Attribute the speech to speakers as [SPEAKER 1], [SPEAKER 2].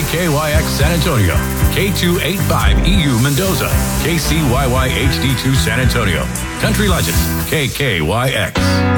[SPEAKER 1] KKYX San Antonio, K285EU Mendoza, KCYY HD2 San Antonio. Country Legends, KKYX.